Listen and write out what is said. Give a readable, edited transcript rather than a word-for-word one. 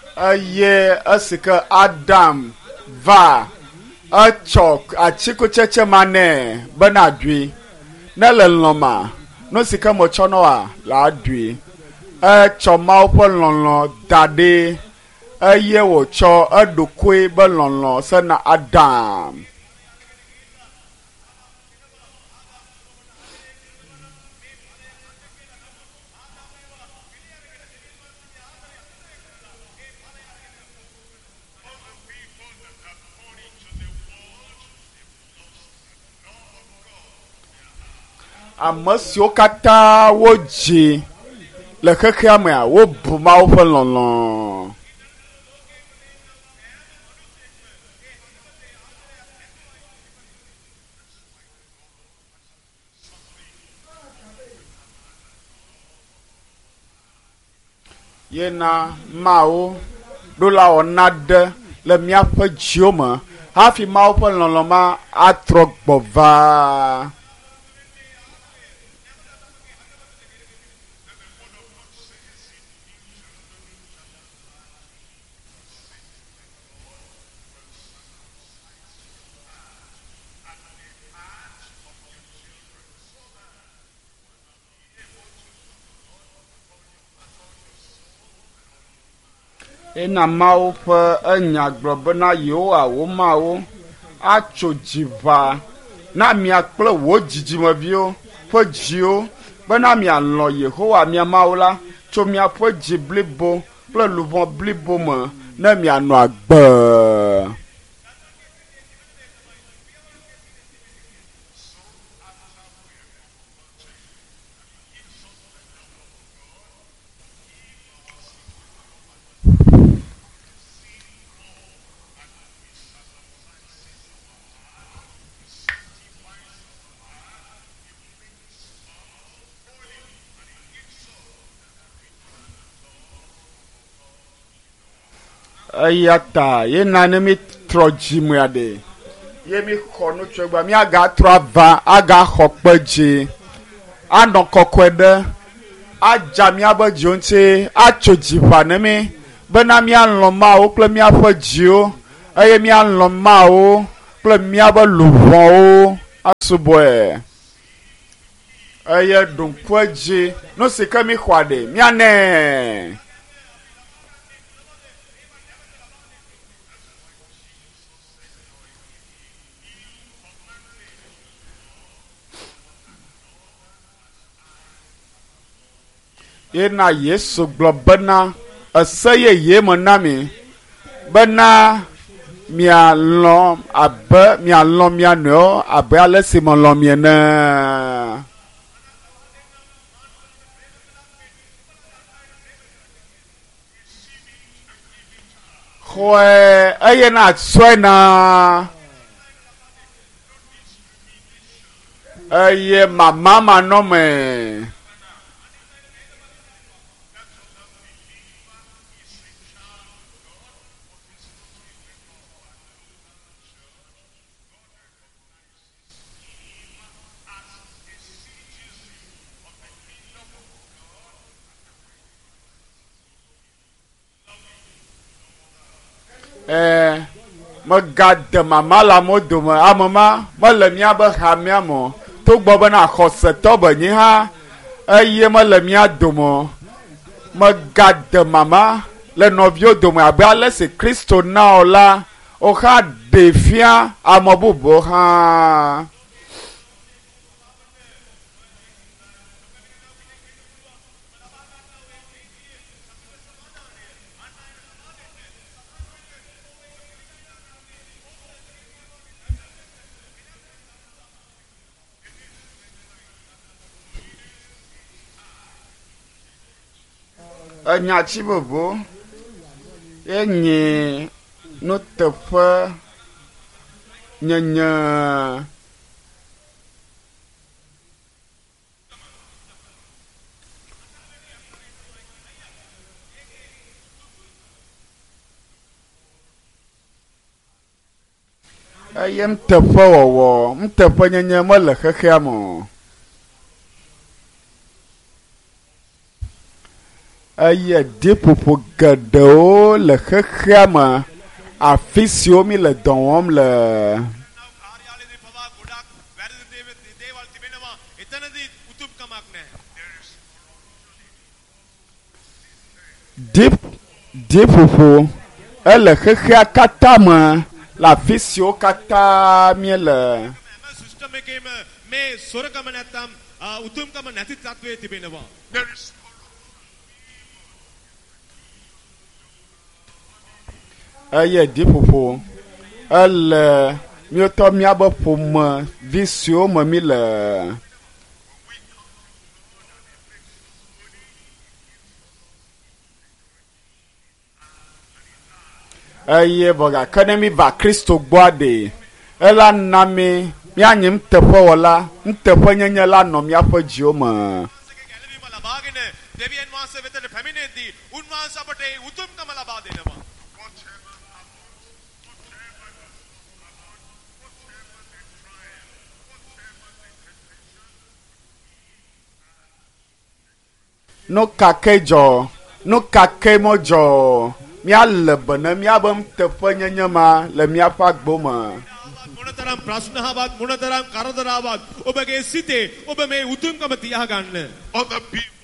Aye asika Adam va a chok a chikucheche mane bana dwi na leloma no sika mo chono a la dwi a choma opo lonlo dade aye wo cho adokwe balonlo se na Adam amasio kata wo ji le keke ame a wo bu ma wo fe lolo yena mawo do la onade le mia fe jioma hafi ma wo fe lolo ma atrogbova ena mawo fe enyagbrobe na yehowa wo mawo atso dziva na mia kple wo dzidzimeviwo fe dziwo bena mia lɔ yehowa mia mawo la tso mia ƒe dzi blibo kple luvɔ blibo me ne mia nɔ agbe ayata ye nane mi trɔ dzime aɖe ye mi xɔ nutsu gba mi aga trɔ ava aga xɔ kpe dzi anɔ kɔkɔe ɖe adza miabe dziwo ŋuti atso dziʋa ne mi bena mialɔ mawo kple miaƒe dziwo eye mialɔ mawo kple miabe luvɔwo asubɔe eye donkue dzi nu si ke mi xɔ aɖe mianɛ. Yena Yesu gblɔ bena ese yeye me na mi bena mialɔ abe mialɔ mia nɔewo abe ale si melɔ mi ene. Xɔe eye na atsɔe na eye mama manɔme. Megade mama la mo dome amema mele miabe ha mia mo to gbɔ bena xɔsetɔ benyi hã eye mele mia dome megade mama le nɔviwo dome abe ale si Kristo na o la o xa ɖe fia ame bubu hã. Enyatsi vovo enye nuteƒe nyenye eye nuteƒe wɔwɔ nuteƒe nyenye mele xexea me. eye ɖiƒoƒo geɖewo le xexea me afi siwo mi le dɔ wɔm le. Ɖiƒoƒo ele xexea katã me le afi siwo katã mi le. Eye ɖiƒoƒo ele miotɔ miabe ƒome vi siwo me mi le. Eye bɔgake ne mi va Kristo gbɔ aɖe ela na mi mianye nuteƒewɔla nuteƒenyenye la nɔ miaƒe dziwo me. No kake dzɔ no kake mɔ dzɔ míale be ne míabe nuteƒenyenye ma le míaƒe agbo me. other people